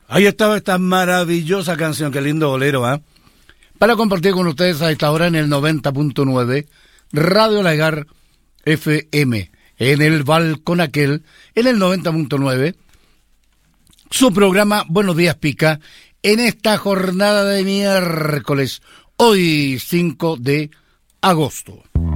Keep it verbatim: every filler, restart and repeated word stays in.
Ahí estaba esta maravillosa canción, qué lindo bolero, ¿eh? Para compartir con ustedes a esta hora en el noventa punto nueve, Radio Lagar F M, en el balcón aquel, en el noventa punto nueve, su programa Buenos Días Pica, en esta jornada de miércoles, hoy cinco de agosto.